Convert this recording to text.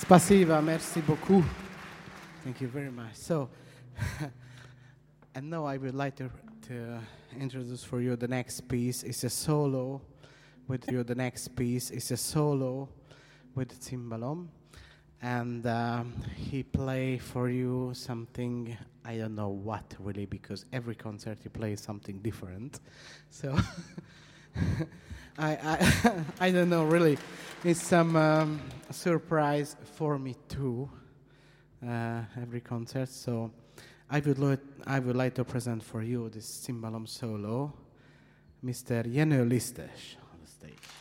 Spasiba, merci beaucoup. Thank you very much. So, and now I would like to introduce for you the next piece. It's a solo with Cimbalom. And he play for you something, I don't know what really, because every concert he plays something different. So I don't know really. It's some surprise for me too, every concert. So I would like to present for you this Cimbalom solo, Mr. Jenő Lisztes on the stage.